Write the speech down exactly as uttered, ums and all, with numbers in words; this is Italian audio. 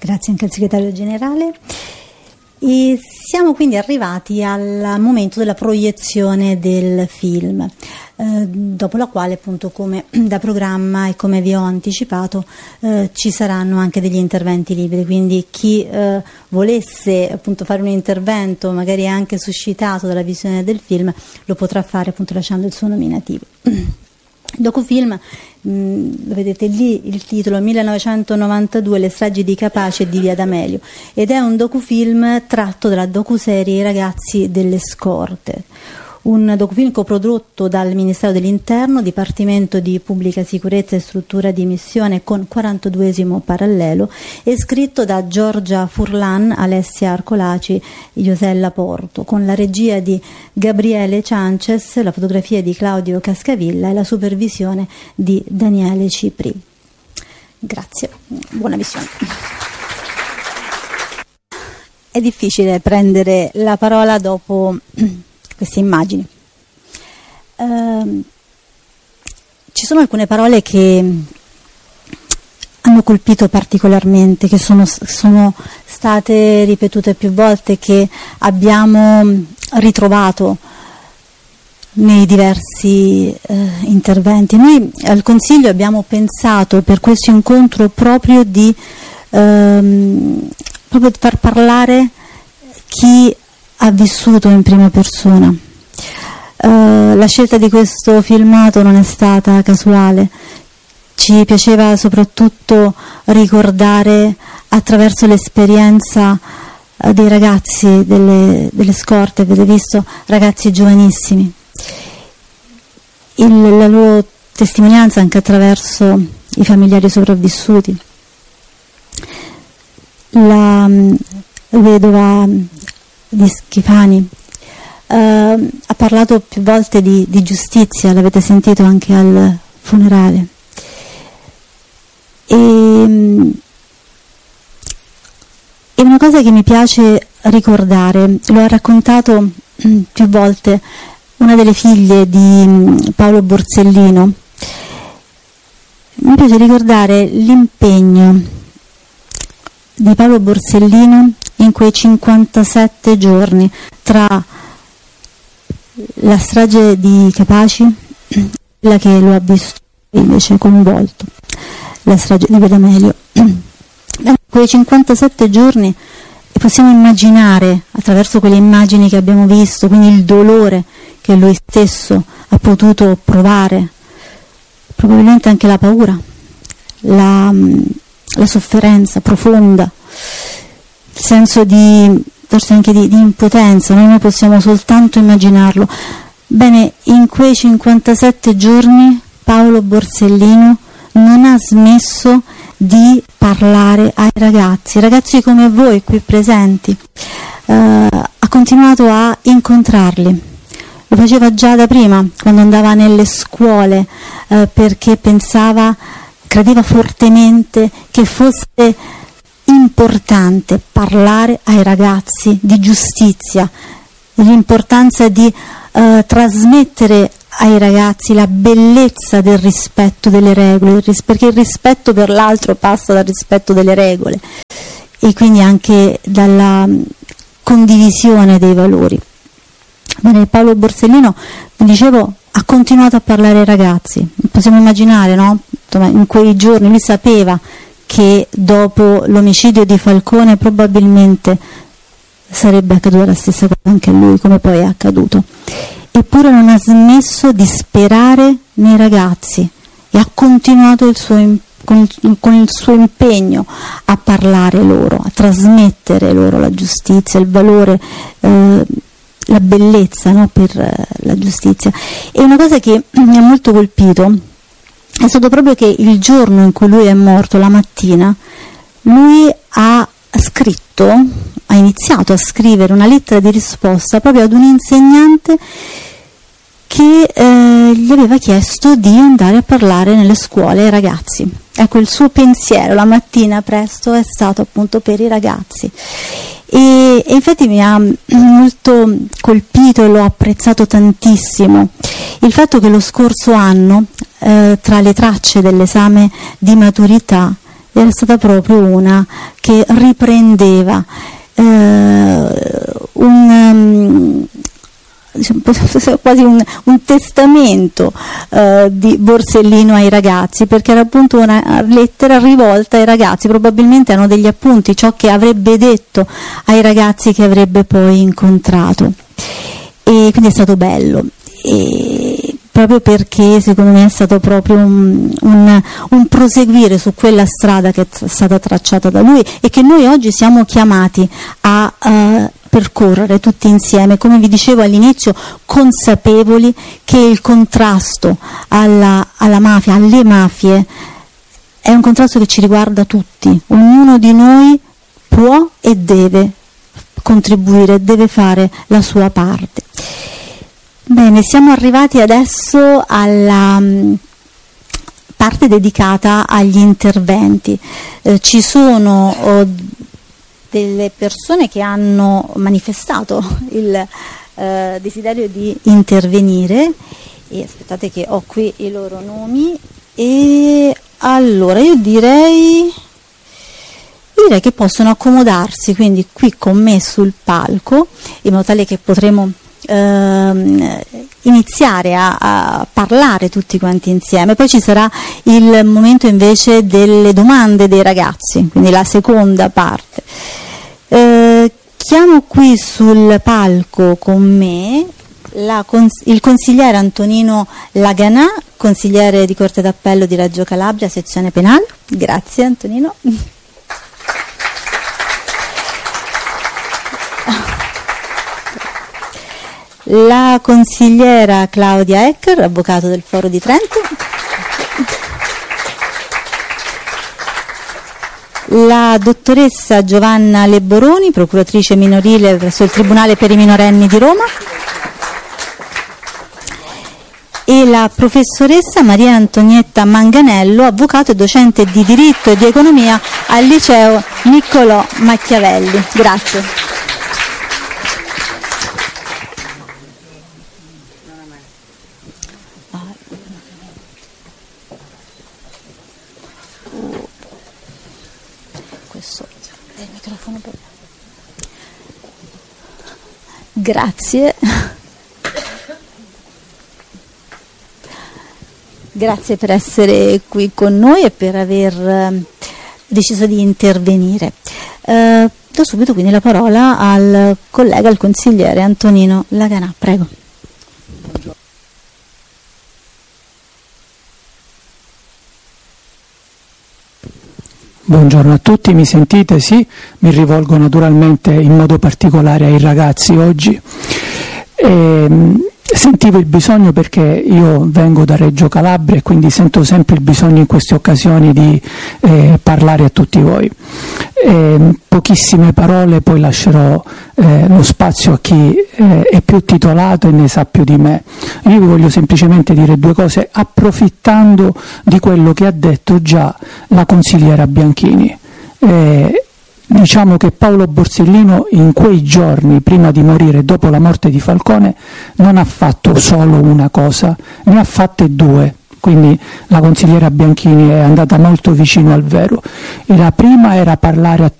Grazie anche al segretario generale. E siamo quindi arrivati al momento della proiezione del film, eh, dopo la quale, appunto, come da programma e come vi ho anticipato, eh, ci saranno anche degli interventi liberi, quindi chi eh, volesse appunto fare un intervento magari anche suscitato dalla visione del film lo potrà fare appunto lasciando il suo nominativo. Docufilm, mh, vedete lì il titolo millenovecentonovantadue, le stragi di Capaci e di Via D'Amelio, ed è un docufilm tratto dalla docuserie I ragazzi delle scorte, un docufilm coprodotto dal Ministero dell'Interno, Dipartimento di Pubblica Sicurezza e Struttura di Missione con quarantaduesimo parallelo, e scritto da Giorgia Furlan, Alessia Arcolaci, Josella Porto, con la regia di Gabriele Ciances, la fotografia di Claudio Cascavilla e la supervisione di Daniele Cipri. Grazie, buona visione. È difficile prendere la parola dopo queste immagini. Uh, ci sono alcune parole che hanno colpito particolarmente, che sono, sono state ripetute più volte, che abbiamo ritrovato nei diversi uh, interventi. Noi al Consiglio abbiamo pensato per questo incontro proprio di uh, proprio far parlare chi ha vissuto in prima persona. Uh, la scelta di questo filmato non è stata casuale, ci piaceva soprattutto ricordare attraverso l'esperienza uh, dei ragazzi delle, delle scorte, avete visto ragazzi giovanissimi, Il, la loro testimonianza anche attraverso i familiari sopravvissuti. La um, vedova di Schifani uh, ha parlato più volte di, di giustizia, l'avete sentito anche al funerale, e, e una cosa che mi piace ricordare, lo ha raccontato mh, più volte una delle figlie di mh, Paolo Borsellino, mi piace ricordare l'impegno di Paolo Borsellino in quei cinquantasette giorni tra la strage di Capaci, quella che lo ha visto invece coinvolto, la strage di Via D'Amelio. In quei cinquantasette giorni possiamo immaginare, attraverso quelle immagini che abbiamo visto, quindi il dolore che lui stesso ha potuto provare, probabilmente anche la paura, la, la sofferenza profonda, il senso di, forse anche di, di impotenza, noi, noi possiamo soltanto immaginarlo. Bene, in quei cinquantasette giorni Paolo Borsellino non ha smesso di parlare ai ragazzi, ragazzi come voi qui presenti, uh, ha continuato a incontrarli, lo faceva già da prima, quando andava nelle scuole, uh, perché pensava, credeva fortemente che fosse importante parlare ai ragazzi di giustizia, l'importanza di uh, trasmettere ai ragazzi la bellezza del rispetto delle regole, perché il rispetto per l'altro passa dal rispetto delle regole e quindi anche dalla condivisione dei valori. Bene, Paolo Borsellino, dicevo, ha continuato a parlare ai ragazzi, possiamo immaginare, no? Insomma, in quei giorni lui sapeva che dopo l'omicidio di Falcone probabilmente sarebbe accaduta la stessa cosa anche a lui, come poi è accaduto. Eppure non ha smesso di sperare nei ragazzi e ha continuato il suo, con, con il suo impegno a parlare loro, a trasmettere loro la giustizia, il valore, eh, la bellezza, no, per eh, la giustizia. E una cosa che mi ha molto colpito è stato proprio che il giorno in cui lui è morto, la mattina, lui ha scritto, ha iniziato a scrivere una lettera di risposta proprio ad un insegnante che eh, gli aveva chiesto di andare a parlare nelle scuole ai ragazzi. Ecco, il suo pensiero la mattina presto è stato appunto per i ragazzi. E, e infatti mi ha molto colpito e l'ho apprezzato tantissimo il fatto che lo scorso anno, eh, tra le tracce dell'esame di maturità, era stata proprio una che riprendeva eh, un, um, quasi un, un testamento eh, di Borsellino ai ragazzi, perché era appunto una lettera rivolta ai ragazzi, probabilmente erano degli appunti, ciò che avrebbe detto ai ragazzi che avrebbe poi incontrato, e quindi è stato bello. E proprio perché secondo me è stato proprio un, un, un proseguire su quella strada che è stata tracciata da lui e che noi oggi siamo chiamati a uh, percorrere tutti insieme, come vi dicevo all'inizio, consapevoli che il contrasto alla, alla mafia, alle mafie, è un contrasto che ci riguarda tutti. Ognuno di noi può e deve contribuire, deve fare la sua parte. Bene, siamo arrivati adesso alla um, parte dedicata agli interventi. Eh, ci sono oh, delle persone che hanno manifestato il eh, desiderio di intervenire, e aspettate che ho qui i loro nomi, e allora io direi, io direi che possono accomodarsi quindi qui con me sul palco, in modo tale che potremo Uh, iniziare a, a parlare tutti quanti insieme. Poi ci sarà il momento invece delle domande dei ragazzi, quindi la seconda parte. Uh, chiamo qui sul palco con me la cons- il consigliere Antonino Laganà, consigliere di Corte d'Appello di Reggio Calabria, sezione penale. Grazie Antonino. La consigliera Claudia Ecker, avvocato del Foro di Trento. La dottoressa Giovanna Leboroni, procuratrice minorile presso il Tribunale per i minorenni di Roma. E la professoressa Maria Antonietta Manganello, avvocato e docente di diritto e di economia al liceo Niccolò Machiavelli. Grazie. Grazie. Grazie per essere qui con noi e per aver eh, deciso di intervenire. Eh, do subito quindi la parola al collega, al consigliere Antonino Laganà. Prego. Buongiorno a tutti, mi sentite? Sì, mi rivolgo naturalmente in modo particolare ai ragazzi oggi. E, sentivo il bisogno, perché io vengo da Reggio Calabria e quindi sento sempre il bisogno in queste occasioni di eh, parlare a tutti voi. E, pochissime parole, poi lascerò eh, lo spazio a chi eh, è più titolato e ne sa più di me. Io vi voglio semplicemente dire due cose, approfittando di quello che ha detto già la consigliera Bianchini. Eh, Diciamo che Paolo Borsellino in quei giorni, prima di morire, dopo la morte di Falcone, non ha fatto solo una cosa, ne ha fatte due. Quindi la consigliera Bianchini è andata molto vicino al vero. E la prima era parlare a